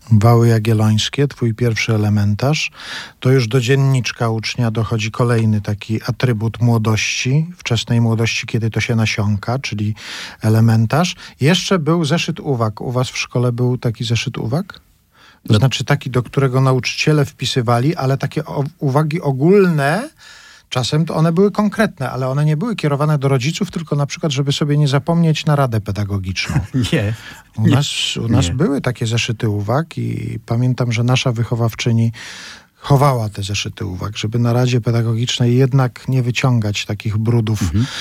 Wały Jagiellońskie, twój pierwszy elementarz, to już do dzienniczka ucznia dochodzi kolejny taki atrybut młodości, wczesnej młodości, kiedy to się nasiąka, czyli elementarz. Jeszcze był zeszyt uwag. U was w szkole był taki zeszyt uwag? To znaczy taki, do którego nauczyciele wpisywali, ale takie uwagi ogólne, czasem to one były konkretne, ale one nie były kierowane do rodziców, tylko na przykład, żeby sobie nie zapomnieć na radę pedagogiczną. Nie. U nas były takie zeszyty uwag i pamiętam, że nasza wychowawczyni chowała te zeszyty uwag, żeby na Radzie Pedagogicznej jednak nie wyciągać takich brudów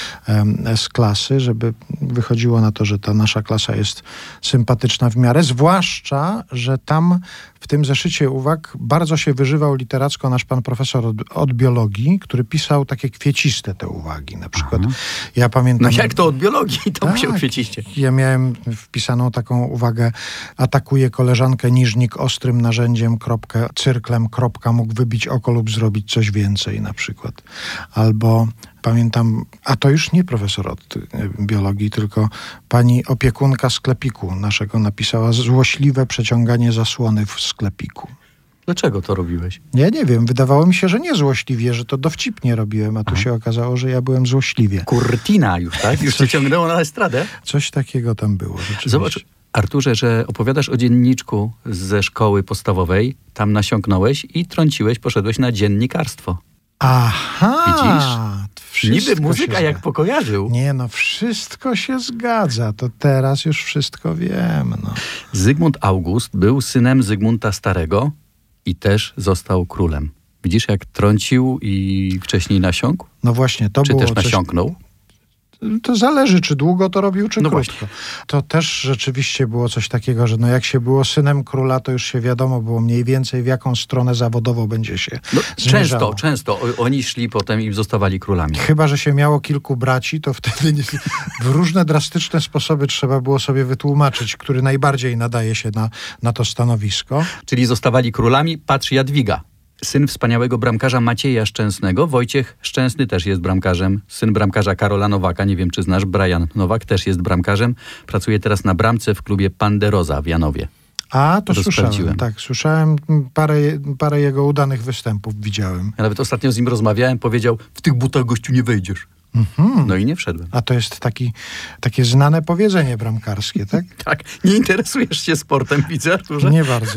z klasy, żeby wychodziło na to, że ta nasza klasa jest sympatyczna w miarę, zwłaszcza, że tam w tym zeszycie uwag bardzo się wyżywał literacko nasz pan profesor od biologii, który pisał takie kwieciste te uwagi. Na przykład ja pamiętam... No jak to od biologii? To musiał kwieciście. Ja miałem wpisaną taką uwagę: atakuje koleżankę niżnik ostrym narzędziem, cyrklem, mógł wybić oko lub zrobić coś więcej na przykład. Albo pamiętam, a to już nie profesor od biologii, tylko pani opiekunka sklepiku naszego napisała: złośliwe przeciąganie zasłony w sklepiku. Dlaczego to robiłeś? Ja nie wiem, wydawało mi się, że nie złośliwie, że to dowcipnie robiłem, a tu się okazało, że ja byłem złośliwie. Kurtina już, tak? Już cię ciągnęło na estradę? Coś takiego tam było rzeczywiście. Zobacz, Arturze, że opowiadasz o dzienniczku ze szkoły podstawowej, tam nasiąknąłeś i trąciłeś, poszedłeś na dziennikarstwo. Aha! Widzisz? Niby muzyka jak pokojarzył. Nie no, wszystko się zgadza. To teraz już wszystko wiem. No. Zygmunt August był synem Zygmunta Starego i też został królem. Widzisz, jak trącił i wcześniej nasiąkł? No właśnie, to czy było też nasiąknął? To zależy, czy długo to robił, czy no krótko. Właśnie. To też rzeczywiście było coś takiego, że no jak się było synem króla, to już się wiadomo było mniej więcej, w jaką stronę zawodowo będzie się zmierzało. Często. Oni szli potem i zostawali królami. Chyba że się miało kilku braci, to wtedy w różne drastyczne sposoby trzeba było sobie wytłumaczyć, który najbardziej nadaje się na to stanowisko. Czyli zostawali królami. Patrz, Jadwiga. Syn wspaniałego bramkarza Macieja Szczęsnego. Wojciech Szczęsny też jest bramkarzem. Syn bramkarza Karola Nowaka. Nie wiem, czy znasz. Brian Nowak też jest bramkarzem. Pracuje teraz na bramce w klubie Panderoza w Janowie. A, to słyszałem. Tak, słyszałem. Parę jego udanych występów widziałem. Ja nawet ostatnio z nim rozmawiałem. Powiedział: w tych butach, gościu, nie wejdziesz. No i nie wszedłem. A to jest takie znane powiedzenie bramkarskie, tak? Tak. Nie interesujesz się sportem, widzę, Arturze? Nie bardzo.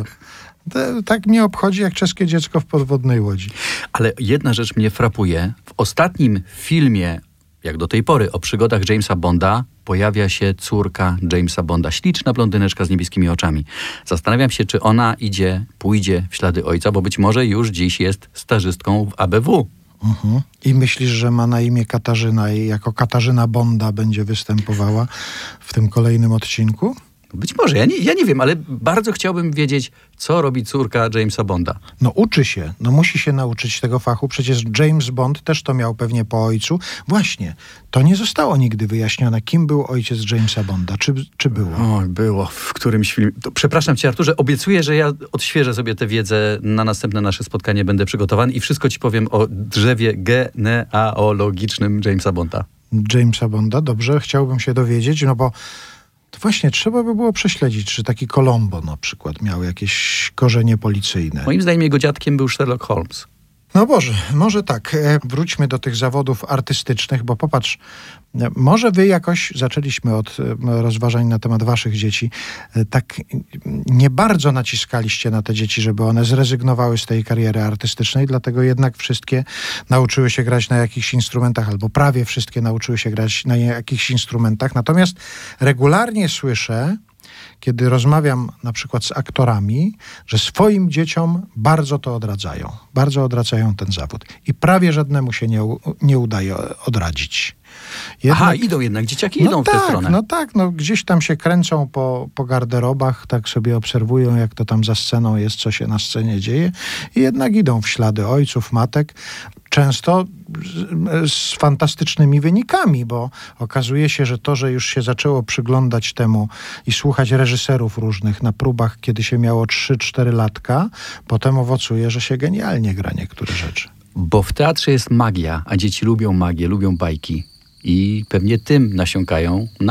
Tak mnie obchodzi jak czeskie dziecko w podwodnej łodzi. Ale jedna rzecz mnie frapuje. W ostatnim filmie, jak do tej pory, o przygodach Jamesa Bonda pojawia się córka Jamesa Bonda. Śliczna blondyneczka z niebieskimi oczami. Zastanawiam się, czy ona pójdzie w ślady ojca, bo być może już dziś jest stażystką w ABW. I myślisz, że ma na imię Katarzyna i jako Katarzyna Bonda będzie występowała w tym kolejnym odcinku? Być może, ja nie wiem, ale bardzo chciałbym wiedzieć, co robi córka Jamesa Bonda. No uczy się, musi się nauczyć tego fachu. Przecież James Bond też to miał pewnie po ojcu. Właśnie, to nie zostało nigdy wyjaśnione, kim był ojciec Jamesa Bonda. Czy było? Było. W którymś filmie. To, przepraszam cię, Arturze, obiecuję, że ja odświeżę sobie tę wiedzę. Na następne nasze spotkanie będę przygotowany i wszystko ci powiem o drzewie genealogicznym Jamesa Bonda. Jamesa Bonda? Dobrze, chciałbym się dowiedzieć, bo to właśnie trzeba by było prześledzić, czy taki Colombo na przykład miał jakieś korzenie policyjne. Moim zdaniem jego dziadkiem był Sherlock Holmes. No Boże, może tak. Wróćmy do tych zawodów artystycznych, bo popatrz, może wy jakoś, zaczęliśmy od rozważań na temat waszych dzieci, tak nie bardzo naciskaliście na te dzieci, żeby one zrezygnowały z tej kariery artystycznej, dlatego jednak wszystkie nauczyły się grać na jakichś instrumentach, albo prawie wszystkie nauczyły się grać na jakichś instrumentach. Natomiast regularnie słyszę, kiedy rozmawiam na przykład z aktorami, że swoim dzieciom bardzo to odradzają. Bardzo odradzają ten zawód. I prawie żadnemu się nie udaje odradzić. Idą jednak, dzieciaki idą w tę stronę. No tak, gdzieś tam się kręcą po garderobach, tak sobie obserwują, jak to tam za sceną jest, co się na scenie dzieje i jednak idą w ślady ojców, matek. Często z fantastycznymi wynikami, bo okazuje się, że to, że już się zaczęło przyglądać temu i słuchać reżyserów różnych na próbach, kiedy się miało 3-4 latka, potem owocuje, że się genialnie gra niektóre rzeczy. Bo w teatrze jest magia, a dzieci lubią magię, lubią bajki i pewnie tym nasiąkają